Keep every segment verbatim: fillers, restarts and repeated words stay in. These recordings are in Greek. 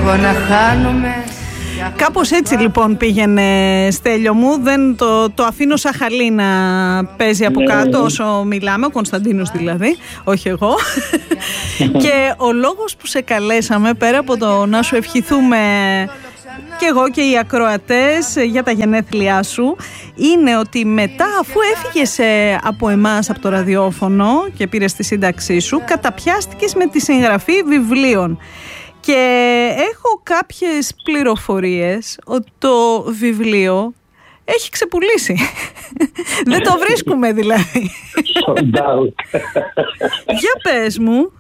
εγώ να χάνομαι. Κάπως έτσι λοιπόν πήγαινε, Στέλιο μου. Δεν το, το αφήνω σαν χαλί να παίζει από κάτω όσο μιλάμε, ο Κωνσταντίνος δηλαδή, όχι εγώ. Και ο λόγος που σε καλέσαμε, πέρα από το να σου ευχηθούμε και εγώ και οι ακροατές για τα γενέθλιά σου, είναι ότι μετά, αφού έφυγες από εμάς από το ραδιόφωνο και πήρες τη σύνταξή σου, καταπιάστηκες με τη συγγραφή βιβλίων. Και έχω κάποιες πληροφορίες ότι το βιβλίο έχει ξεπουλήσει. Δεν το βρίσκουμε δηλαδή. Για πες μου.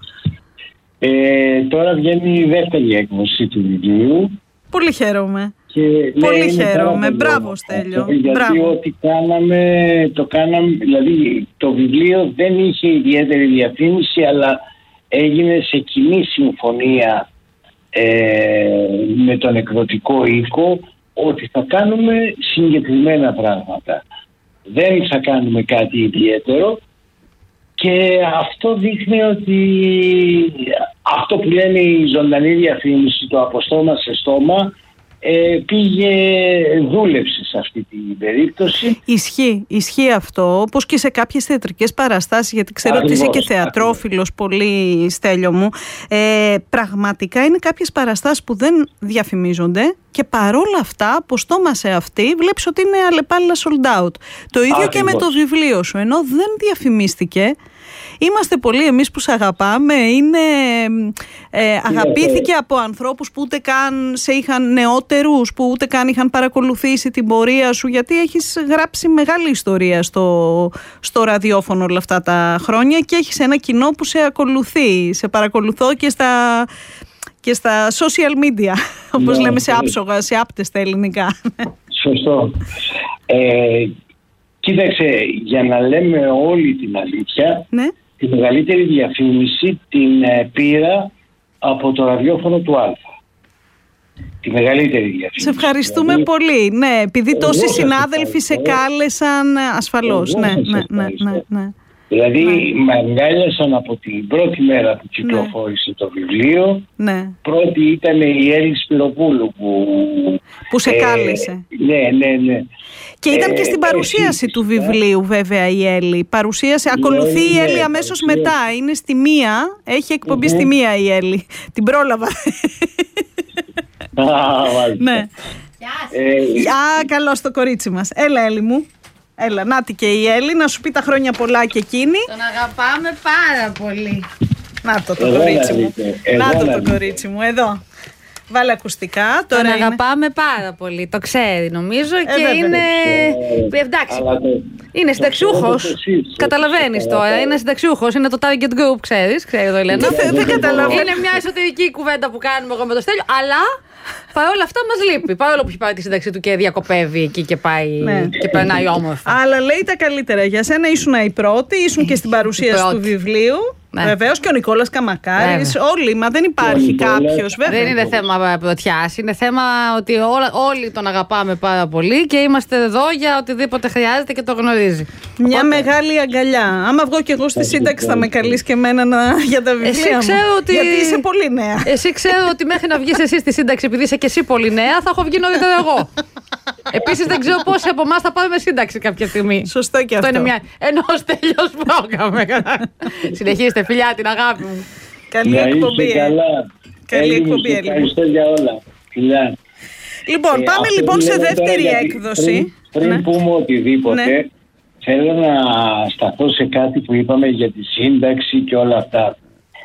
Ε, τώρα βγαίνει η δεύτερη έκδοση του βιβλίου. Πολύ χαίρομαι. Και, Πολύ ναι, χαίρομαι. Μπράβο, Στέλιο. Γιατί Μπράβο. ό,τι κάναμε, το κάναμε, δηλαδή το βιβλίο δεν είχε ιδιαίτερη διαφήμιση, αλλά έγινε σε κοινή συμφωνία ε, με τον εκδοτικό οίκο ότι θα κάνουμε συγκεκριμένα πράγματα. Δεν θα κάνουμε κάτι ιδιαίτερο. Και αυτό δείχνει ότι αυτό που λένε η ζωντανή διαφήμιση, το από στόμα σε στόμα, ε, πήγε, δούλεψε σε αυτή την περίπτωση. Ισχύει, ισχύει αυτό, όπως και σε κάποιες θεατρικές παραστάσεις, γιατί ξέρω Ακριβώς, ότι είσαι και θεατρόφιλος πολύ, Στέλιο μου. Ε, πραγματικά είναι κάποιες παραστάσεις που δεν διαφημίζονται και παρόλα αυτά, από στόμα σε αυτή, βλέπεις ότι είναι αλλεπάλληλα sold out. Το ίδιο Ακριβώς. Και με το βιβλίο σου, ενώ δεν διαφημίστηκε. Είμαστε πολλοί εμείς που σε αγαπάμε, είναι, ε, αγαπήθηκε από ανθρώπους που ούτε καν σε είχαν, νεότερους, που ούτε καν είχαν παρακολουθήσει την πορεία σου, γιατί έχεις γράψει μεγάλη ιστορία στο, στο ραδιόφωνο όλα αυτά τα χρόνια και έχεις ένα κοινό που σε ακολουθεί, σε παρακολουθώ και στα, και στα social media, όπως ναι, λέμε σε άψογα, σε άπτες στα ελληνικά. Σωστό. Ε, κοίταξε, για να λέμε όλη την αλήθεια, ναι. Τη μεγαλύτερη διαφήμιση την ε, πήρα από το ραδιόφωνο του Α. Τη μεγαλύτερη διαφήμιση. Σε ευχαριστούμε δηλαδή, πολύ. Ναι, επειδή τόσοι συνάδελφοι σε κάλεσαν ασφαλώς. Ναι, ναι, ναι, ναι, ναι. Δηλαδή ναι. με αγκάλιασαν από την πρώτη μέρα που κυκλοφόρησε ναι. το βιβλίο. Ναι. Πρώτη ήταν η Έλλη Σπυροπούλου που, που σε ε, κάλεσε. Ναι, ναι, ναι. Και ήταν και στην παρουσίαση του βιβλίου βέβαια η Έλλη. Παρουσίασε, ακολουθεί η Έλλη αμέσως μετά. Είναι στη μία, έχει εκπομπή στη μία η Έλλη. Την πρόλαβα. Ναι. Α, καλώς το κορίτσι μας. Έλα Έλλη μου. Έλα, νάτι και η Έλλη, να σου πει τα χρόνια πολλά και εκείνη. Τον αγαπάμε πάρα πολύ. Να το το κορίτσι μου. Να το το κορίτσι μου, εδώ. Βάλε ακουστικά. Τον είναι... αγαπάμε πάρα πολύ. Το ξέρει νομίζω ε, και βέβαια, είναι. Ε, Εντάξει. Το... Είναι συνταξιούχος. Καταλαβαίνεις τώρα. Είναι συνταξιούχος. Είναι το target group, ξέρεις. Ξέρει το Ελένα. Δεν καταλαβαίνω. Είναι μια εσωτερική κουβέντα που κάνουμε εγώ με το Στέλιο. Αλλά παρόλα αυτά μας λείπει. Παρόλο που έχει πάρει τη σύνταξη του και διακοπεύει εκεί και πάει ναι. και περνάει όμορφα. Αλλά λέει τα καλύτερα για σένα. Ήσουν η πρώτη, ήσουν και στην παρουσίαση του βιβλίου. Ναι. Βεβαίως και ο Νικόλας Καμακάρης, όλοι, μα δεν υπάρχει κάποιος. Δεν είναι θέμα πρωτιάς, είναι θέμα ότι όλα, όλοι τον αγαπάμε πάρα πολύ και είμαστε εδώ για οτιδήποτε χρειάζεται και το γνωρίζει. Μια Οπότε... μεγάλη αγκαλιά. Άμα βγω και εγώ στη σύνταξη θα με καλείς και εμένα να... για τα βιβλία εσύ μου. Ξέρω ότι... Γιατί είσαι πολύ νέα. Εσύ ξέρω ότι μέχρι να βγεις εσύ στη σύνταξη, επειδή είσαι και εσύ πολύ νέα, θα έχω βγει νωρίτερα εγώ. Επίσης δεν ξέρω πόσοι από εμάς θα πάρουμε σύνταξη κάποια στιγμή. Σωστό και αυτό. αυτό. Είναι μια... Ενός τελειώς πρόγραμμα. Συνεχίστε φιλιά την αγάπη μου. Καλή εκπομπή. Καλή εκπομπή. Ευχαριστώ για όλα. Φιλιά. Λοιπόν, ε, πάμε λοιπόν σε δεύτερη έκδοση. Πριν, πριν ναι. πούμε οτιδήποτε, ναι. θέλω να σταθώ σε κάτι που είπαμε για τη σύνταξη και όλα αυτά.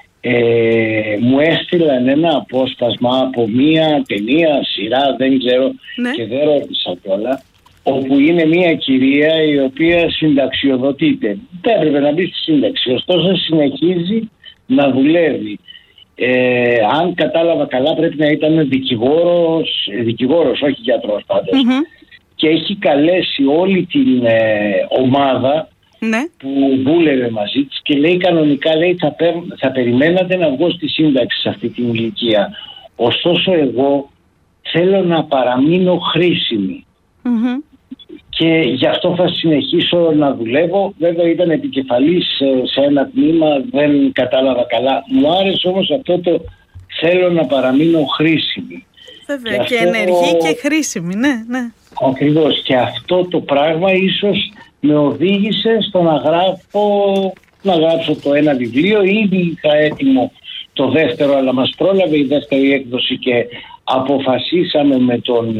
Ε, μου έστειλαν ένα απόσπασμα από μία ταινία, σειρά, δεν ξέρω ναι. και δεν ρώτησα κιόλα, όπου είναι μία κυρία η οποία συνταξιοδοτείται. Δεν έπρεπε να μπει στη σύνταξη, ωστόσο συνεχίζει να δουλεύει. Ε, αν κατάλαβα καλά πρέπει να ήταν δικηγόρος, δικηγόρος όχι γιατρός πάντως. Mm-hmm. Και έχει καλέσει όλη την ε, ομάδα ναι. που δούλευε μαζί της και λέει κανονικά λέει, θα, πε, θα περιμένατε να βγω στη σύνταξη σε αυτή την ηλικία. Ωστόσο εγώ θέλω να παραμείνω χρήσιμη. Mm-hmm. Και γι' αυτό θα συνεχίσω να δουλεύω. Βέβαια ήταν επικεφαλής σε, σε ένα τμήμα, δεν κατάλαβα καλά. Μου άρεσε όμως αυτό το θέλω να παραμείνω χρήσιμη. Βέβαια, και, και αυτό... ενεργή και χρήσιμη, ναι, ναι. Ακριβώς, και αυτό το πράγμα ίσως με οδήγησε στο να γράφω, να γράψω το ένα βιβλίο. Ήδη είχα έτοιμο το δεύτερο, αλλά μας πρόλαβε η δεύτερη έκδοση και αποφασίσαμε με τον,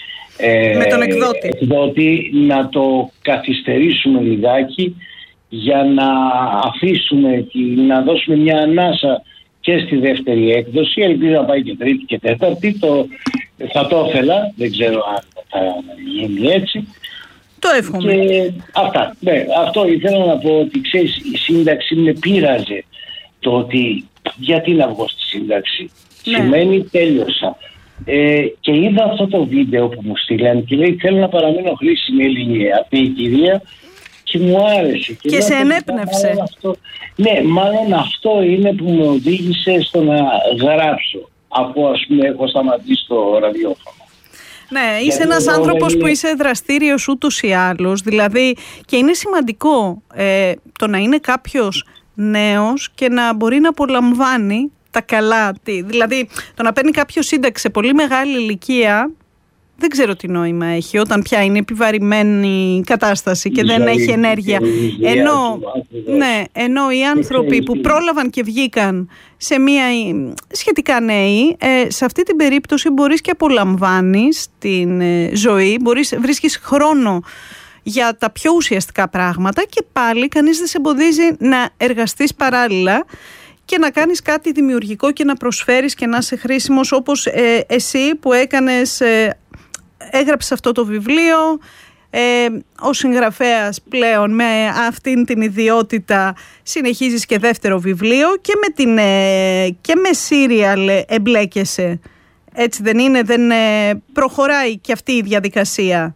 ε, με τον εκδότη. εκδότη να το καθυστερήσουμε λιγάκι για να αφήσουμε, να δώσουμε μια ανάσα και στη δεύτερη έκδοση. Ελπίζω να πάει και τρίτη και τέταρτη. Το, θα το ήθελα, δεν ξέρω αν θα γίνει έτσι. Το εύχομαι. Και αυτά. Ναι, αυτό ήθελα να πω, ότι ξέρεις, η σύνταξη με πείραζε το ότι γιατί να βγω στη σύνταξη. Ναι. Σημαίνει τέλειωσα. Ε, και είδα αυτό το βίντεο που μου στείλανε και λέει θέλω να παραμείνω χρήσιμη Ελληνία. Αυτή η κυρία και μου άρεσε. Και, και σε ενέπνευσε. Αυτό, ναι, μάλλον αυτό είναι που με οδήγησε στο να γράψω, αφού ας πούμε έχω σταματήσει το ραδιόφωνο. Ναι, είσαι ένας άνθρωπος είναι... που είσαι δραστήριος ούτως ή άλλως, δηλαδή, και είναι σημαντικό ε, το να είναι κάποιος νέος και να μπορεί να απολαμβάνει τα καλά. Δηλαδή, το να παίρνει κάποιος σύνταξη σε πολύ μεγάλη ηλικία, δεν ξέρω τι νόημα έχει όταν πια είναι επιβαρημένη η κατάσταση και η δεν ζωή, έχει ενέργεια. Ενώ, ναι, ενώ οι άνθρωποι που πρόλαβαν και βγήκαν σε μια σχετικά νέοι, ε, σε αυτή την περίπτωση μπορείς και απολαμβάνεις την ε, ζωή, μπορείς, βρίσκεις χρόνο για τα πιο ουσιαστικά πράγματα και πάλι κανείς δεν σε εμποδίζει να εργαστείς παράλληλα και να κάνεις κάτι δημιουργικό και να προσφέρεις και να είσαι χρήσιμος, όπως ε, εσύ που έκανες... Ε, έγραψες αυτό το βιβλίο, ε, ο συγγραφέας πλέον με αυτήν την ιδιότητα συνεχίζεις και δεύτερο βιβλίο και με, την, ε, και με σύριαλ εμπλέκεσαι. Έτσι δεν είναι, δεν ε, προχωράει και αυτή η διαδικασία?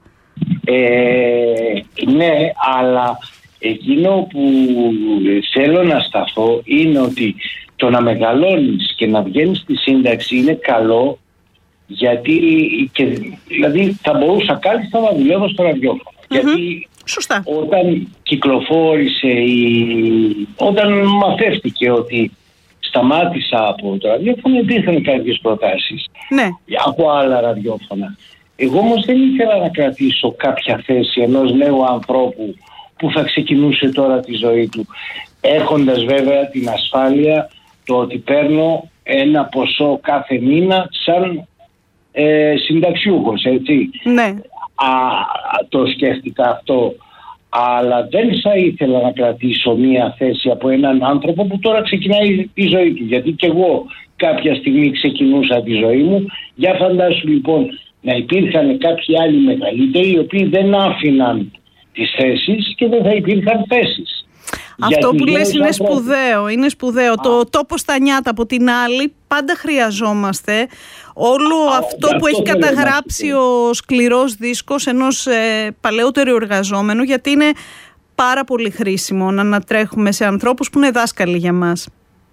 Ε, ναι, αλλά εκείνο που θέλω να σταθώ είναι ότι το να μεγαλώνεις και να βγαίνεις στη σύνταξη είναι καλό. Γιατί και, δηλαδή θα μπορούσα κάλλιστα να δουλεύω στο ραδιόφωνο. Mm-hmm. Γιατί σωστά. Όταν κυκλοφόρησε η... όταν μαθεύτηκε ότι σταμάτησα από το ραδιόφωνο, υπήρχαν κάποιες προτάσεις, ναι, από άλλα ραδιόφωνα. Εγώ όμως δεν ήθελα να κρατήσω κάποια θέση ενός νέου ανθρώπου που θα ξεκινούσε τώρα τη ζωή του, έχοντας βέβαια την ασφάλεια το ότι παίρνω ένα ποσό κάθε μήνα σαν Ε, συνταξιούχος, έτσι. Ναι. Α, το σκέφτηκα αυτό, αλλά δεν θα ήθελα να κρατήσω μία θέση από έναν άνθρωπο που τώρα ξεκινάει τη ζωή του, γιατί και εγώ κάποια στιγμή ξεκινούσα τη ζωή μου. Για φαντάσου λοιπόν να υπήρχαν κάποιοι άλλοι μεγαλύτεροι οι οποίοι δεν άφηναν τις θέσεις και δεν θα υπήρχαν θέσεις. Αυτό που λες είναι σπουδαίο, είναι σπουδαίο. Α. Το τόπο στα νιάτα από την άλλη πάντα χρειαζόμαστε. Όλο Α, αυτό που έχει καταγράψει ο σκληρός δίσκος ενός ε, παλαιότερου εργαζόμενου, γιατί είναι πάρα πολύ χρήσιμο να ανατρέχουμε σε ανθρώπους που είναι δάσκαλοι για μας.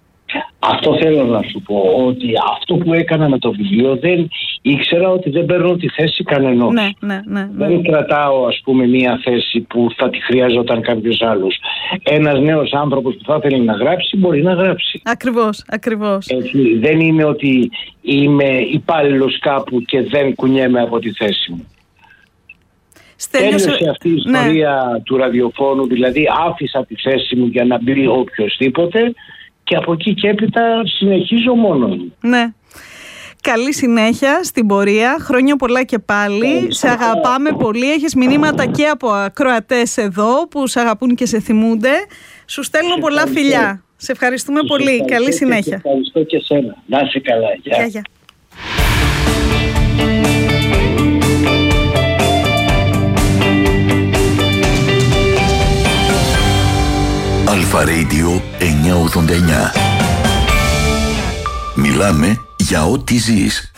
Αυτό θέλω να σου πω, ότι αυτό που έκανα με το βιβλίο δεν ήξερα ότι δεν παίρνω τη θέση κανενός. Ναι, ναι, ναι, ναι. Δεν κρατάω ας πούμε μία θέση που θα τη χρειάζονταν κάποιος άλλος. Ένας νέος άνθρωπος που θα θέλει να γράψει μπορεί να γράψει. Ακριβώς, ακριβώς. Έτσι, δεν είναι ότι είμαι υπάλληλος κάπου και δεν κουνιέμαι από τη θέση μου. Στέλνωσε... Τέλειωσε αυτή η ιστορία, ναι, του ραδιοφώνου, δηλαδή άφησα τη θέση μου για να μπει οποιοσδήποτε. Και από εκεί και έπειτα συνεχίζω μόνος μου. Ναι. Καλή συνέχεια στην πορεία. Χρόνια πολλά και πάλι. Yeah. Σε αγαπάμε πολύ. Έχεις μηνύματα και από ακροατές εδώ που σε αγαπούν και σε θυμούνται. Σου στέλνω σε πολλά ευχαριστώ. Φιλιά. Σε ευχαριστούμε σε πολύ. Ευχαριστώ. Καλή συνέχεια. Σε ευχαριστώ και σένα. Να είσαι καλά. Γεια. Γεια, γεια. Αλφα Radio εννιακόσια ογδόντα εννιά. Μιλάμε για ό,τι ζεις.